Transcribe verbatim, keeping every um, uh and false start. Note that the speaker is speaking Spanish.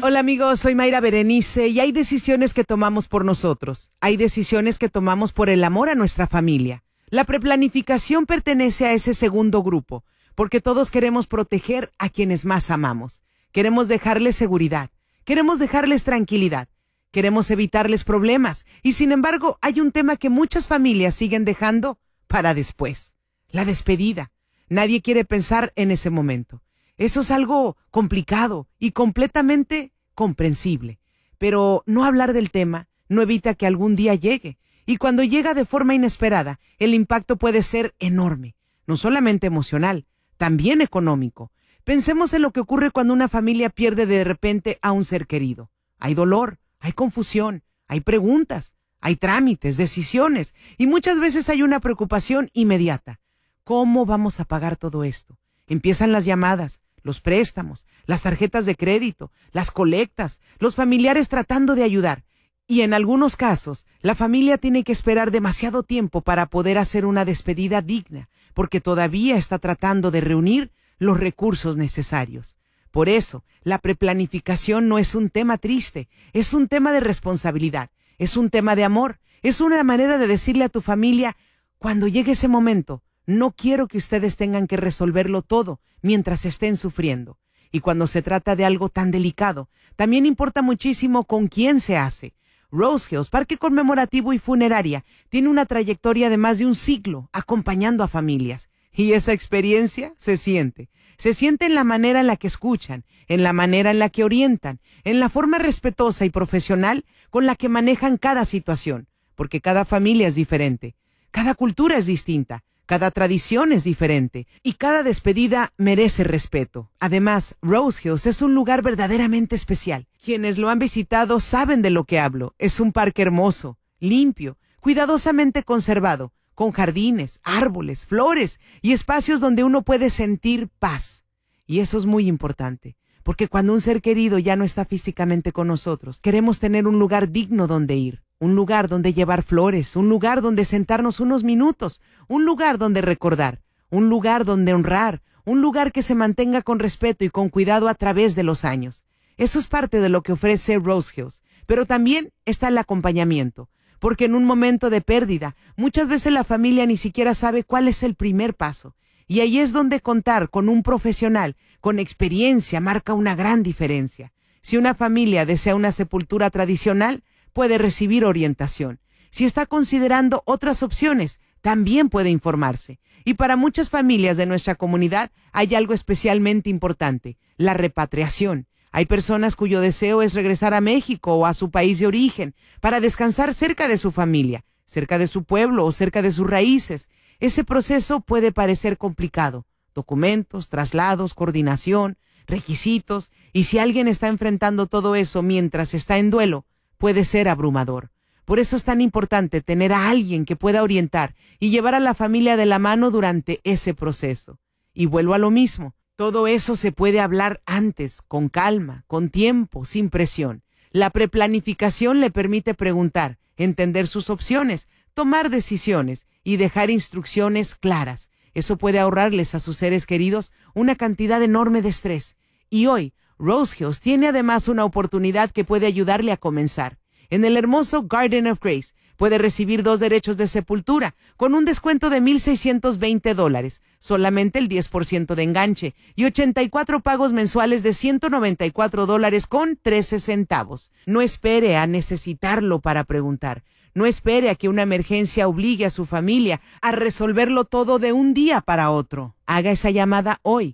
Hola amigos, soy Mayra Berenice y hay decisiones que tomamos por nosotros. Hay decisiones que tomamos por el amor a nuestra familia. La preplanificación pertenece a ese segundo grupo, porque todos queremos proteger a quienes más amamos. Queremos dejarles seguridad, queremos dejarles tranquilidad, queremos evitarles problemas y sin embargo hay un tema que muchas familias siguen dejando para después: la despedida. Nadie quiere pensar en ese momento. Eso es algo complicado y completamente comprensible. Pero no hablar del tema no evita que algún día llegue. Y cuando llega de forma inesperada, el impacto puede ser enorme. No solamente emocional, también económico. Pensemos en lo que ocurre cuando una familia pierde de repente a un ser querido. Hay dolor, hay confusión, hay preguntas, hay trámites, decisiones. Y muchas veces hay una preocupación inmediata. ¿Cómo vamos a pagar todo esto? Empiezan las llamadas, los préstamos, las tarjetas de crédito, las colectas, los familiares tratando de ayudar. Y en algunos casos, la familia tiene que esperar demasiado tiempo para poder hacer una despedida digna, porque todavía está tratando de reunir los recursos necesarios. Por eso, la preplanificación no es un tema triste, es un tema de responsabilidad, es un tema de amor, es una manera de decirle a tu familia: cuando llegue ese momento, no quiero que ustedes tengan que resolverlo todo mientras estén sufriendo. Y cuando se trata de algo tan delicado, también importa muchísimo con quién se hace. Rose Hills, Parque Conmemorativo y Funeraria, tiene una trayectoria de más de un siglo acompañando a familias. Y esa experiencia se siente. Se siente en la manera en la que escuchan, en la manera en la que orientan, en la forma respetuosa y profesional con la que manejan cada situación. Porque cada familia es diferente, cada cultura es distinta. Cada tradición es diferente y cada despedida merece respeto. Además, Rose Hills es un lugar verdaderamente especial. Quienes lo han visitado saben de lo que hablo. Es un parque hermoso, limpio, cuidadosamente conservado, con jardines, árboles, flores y espacios donde uno puede sentir paz. Y eso es muy importante, porque cuando un ser querido ya no está físicamente con nosotros, queremos tener un lugar digno donde ir. Un lugar donde llevar flores, un lugar donde sentarnos unos minutos, un lugar donde recordar, un lugar donde honrar, un lugar que se mantenga con respeto y con cuidado a través de los años. Eso es parte de lo que ofrece Rose Hills, pero también está el acompañamiento, porque en un momento de pérdida, muchas veces la familia ni siquiera sabe cuál es el primer paso. Y ahí es donde contar con un profesional, con experiencia, marca una gran diferencia. Si una familia desea una sepultura tradicional, puede recibir orientación. Si está considerando otras opciones, también puede informarse. Y para muchas familias de nuestra comunidad hay algo especialmente importante: la repatriación. Hay personas cuyo deseo es regresar a México o a su país de origen para descansar cerca de su familia, cerca de su pueblo o cerca de sus raíces. Ese proceso puede parecer complicado. Documentos, traslados, coordinación, requisitos. Y si alguien está enfrentando todo eso mientras está en duelo, puede ser abrumador. Por eso es tan importante tener a alguien que pueda orientar y llevar a la familia de la mano durante ese proceso. Y vuelvo a lo mismo, todo eso se puede hablar antes, con calma, con tiempo, sin presión. La preplanificación le permite preguntar, entender sus opciones, tomar decisiones y dejar instrucciones claras. Eso puede ahorrarles a sus seres queridos una cantidad enorme de estrés. Y hoy, Rose Hills tiene además una oportunidad que puede ayudarle a comenzar. En el hermoso Garden of Grace puede recibir dos derechos de sepultura con un descuento de mil seiscientos veinte dólares, solamente el diez por ciento de enganche y ochenta y cuatro pagos mensuales de ciento noventa y cuatro dólares con trece centavos. No espere a necesitarlo para preguntar. No espere a que una emergencia obligue a su familia a resolverlo todo de un día para otro. Haga esa llamada hoy.